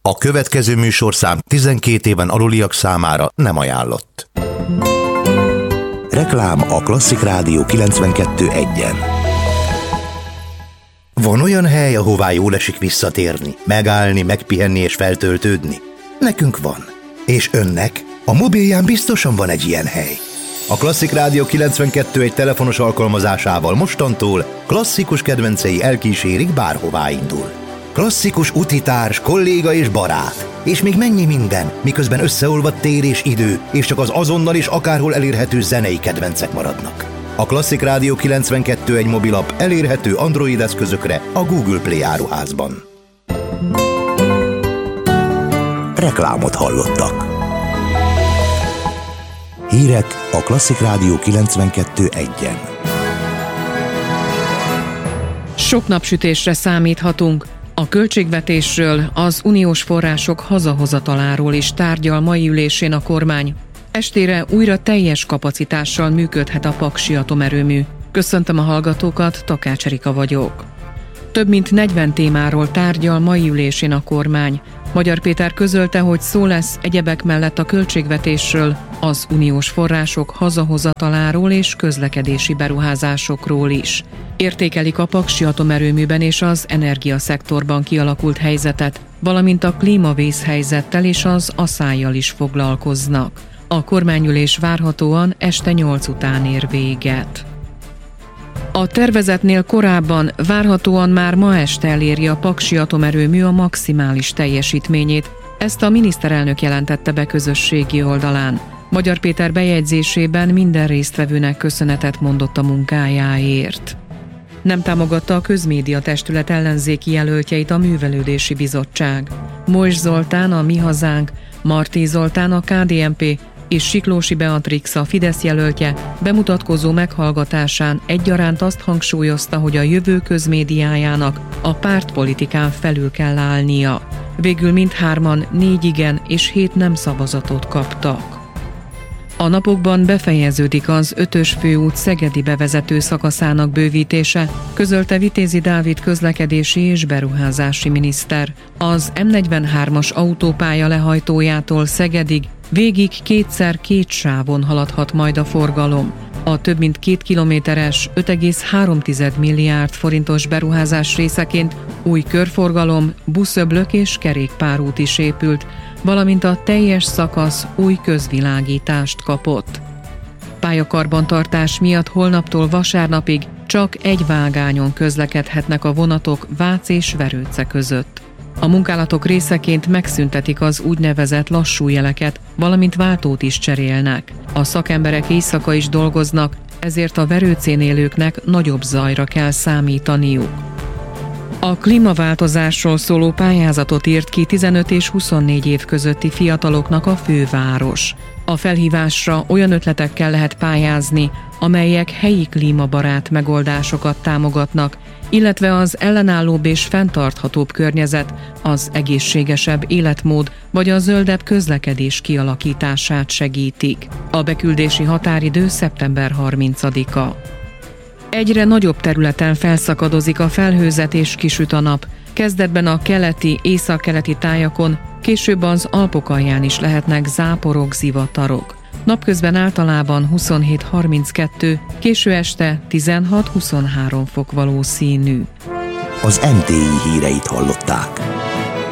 A következő műsorszám 12 éven aluliak számára nem ajánlott. Reklám a Klasszik Rádió 92.1-en. Van olyan hely, ahová jól esik visszatérni, megállni, megpihenni és feltöltődni? Nekünk van. És önnek? A mobilján biztosan van egy ilyen hely. A Klasszik Rádió 92.1 telefonos alkalmazásával mostantól klasszikus kedvencei elkísérik, bárhová indul. Klasszikus utitárs, kolléga és barát. És még mennyi minden, miközben összeolvadt tér és idő, és csak az azonnal és akárhol elérhető zenei kedvencek maradnak. A Klasszik Rádió 92.1 mobilap elérhető Android eszközökre a Google Play áruházban. Reklámot hallottak. Hírek a Klasszik Rádió 92.1-en. Sok napsütésre számíthatunk. A költségvetésről, az uniós források hazahozataláról is tárgyal mai ülésén a kormány. Estére újra teljes kapacitással működhet a paksi atomerőmű. Köszöntöm a hallgatókat, Takács Erika vagyok. Több mint 40 témáról tárgyal mai ülésén a kormány. Magyar Péter közölte, hogy szó lesz egyebek mellett a költségvetésről, az uniós források hazahozataláról és közlekedési beruházásokról is. Értékelik a paksi atomerőműben és az energiaszektorban kialakult helyzetet, valamint a klímavészhelyzettel és az asszállyal is foglalkoznak. A kormányülés várhatóan este 8 után ér véget. A tervezetnél korábban várhatóan már ma este eléri a paksi atomerőmű a maximális teljesítményét, ezt a miniszterelnök jelentette be közösségi oldalán. Magyar Péter bejegyzésében minden résztvevőnek köszönetet mondott a munkájáért. Nem támogatta a Közmédia Testület ellenzéki jelöltjeit a Művelődési Bizottság. Mojs Zoltán, a Mi Hazánk, Marti Zoltán, a KDNP és Siklósi Beatrix, a Fidesz jelöltje bemutatkozó meghallgatásán egyaránt azt hangsúlyozta, hogy a jövő közmédiájának a pártpolitikán felül kell állnia. Végül mindhárman 4 igen és 7 nem szavazatot kaptak. A napokban befejeződik az 5-ös főút szegedi bevezető szakaszának bővítése, közölte Vitézi Dávid közlekedési és beruházási miniszter. Az M43-as autópálya lehajtójától Szegedig végig 2x2 sávon haladhat majd a forgalom. A több mint 2 kilométeres, 5,3 milliárd forintos beruházás részeként új körforgalom, buszöblök és kerékpárút is épült, valamint a teljes szakasz új közvilágítást kapott. Pályakarbantartás miatt holnaptól vasárnapig csak egy vágányon közlekedhetnek a vonatok Vác és Verőce között. A munkálatok részeként megszüntetik az úgynevezett lassú jeleket, valamint váltót is cserélnek. A szakemberek éjszaka is dolgoznak, ezért a Verőcén élőknek nagyobb zajra kell számítaniuk. A klímaváltozásról szóló pályázatot írt ki 15 és 24 év közötti fiataloknak a főváros. A felhívásra olyan ötletekkel lehet pályázni, amelyek helyi klímabarát megoldásokat támogatnak, illetve az ellenállóbb és fenntarthatóbb környezet, az egészségesebb életmód vagy a zöldebb közlekedés kialakítását segítik. A beküldési határidő szeptember 30-a. Egyre nagyobb területen felszakadozik a felhőzet és kisüt a nap. Kezdetben a keleti, északkeleti tájakon, később az Alpok alján is lehetnek záporok, zivatarok. Napközben általában 27-32, késő este 16-23 fok valószínű. Az NTI híreit hallották.